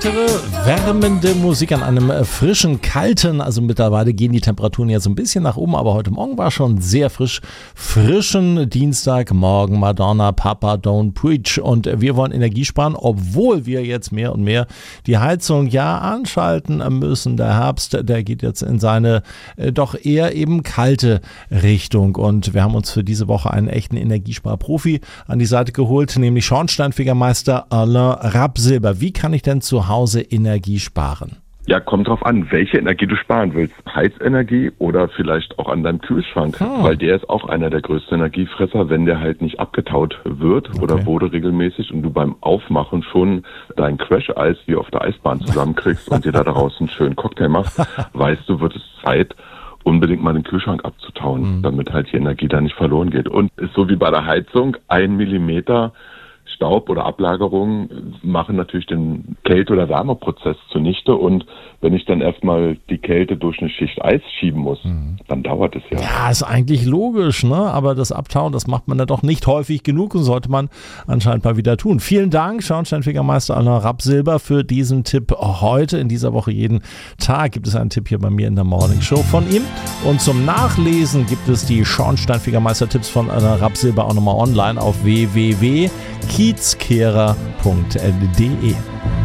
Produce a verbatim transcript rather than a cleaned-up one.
Wärmende Musik an einem frischen, kalten, also mittlerweile gehen die Temperaturen ja so ein bisschen nach oben, aber heute Morgen war schon sehr frisch, frischen Dienstagmorgen, Madonna, Papa Don't Preach, und wir wollen Energie sparen, obwohl wir jetzt mehr und mehr die Heizung ja anschalten müssen. Der Herbst, der geht jetzt in seine äh, doch eher eben kalte Richtung, und wir haben uns für diese Woche einen echten Energiesparprofi an die Seite geholt, nämlich Schornsteinfegermeister Alain Rapsilber. Wie kann ich denn zu Hause Energie sparen? Ja, kommt drauf an, welche Energie du sparen willst. Heizenergie oder vielleicht auch an deinem Kühlschrank, oh. weil der ist auch einer der größten Energiefresser, wenn der halt nicht abgetaut wird okay. oder wurde regelmäßig und du beim Aufmachen schon dein Crash-Eis wie auf der Eisbahn zusammenkriegst und dir da daraus einen schönen Cocktail machst, weißt du, wird es Zeit, unbedingt mal den Kühlschrank abzutauen, mhm. damit halt die Energie da nicht verloren geht. Und ist so wie bei der Heizung, ein Millimeter Staub oder Ablagerung machen natürlich den Kälte- oder Wärmeprozess zunichte, und wenn ich dann erstmal die Kälte durch eine Schicht Eis schieben muss, mhm. dann dauert es ja. Ja, ist eigentlich logisch, ne? Aber das Abtauen, das macht man ja doch nicht häufig genug und sollte man anscheinend mal wieder tun. Vielen Dank, Schornsteinfegermeister Alain Rapsilber, für diesen Tipp heute. In dieser Woche jeden Tag gibt es einen Tipp hier bei mir in der Morning Show von ihm. Und zum Nachlesen gibt es die Schornsteinfegermeister-Tipps von Alain Rapsilber auch nochmal online auf w w w punkt kiezkehrer punkt d e.